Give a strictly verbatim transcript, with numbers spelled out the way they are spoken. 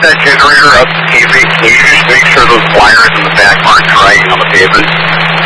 that generator up, can you, make, can you just make sure those wires in the back aren't right on the pavement?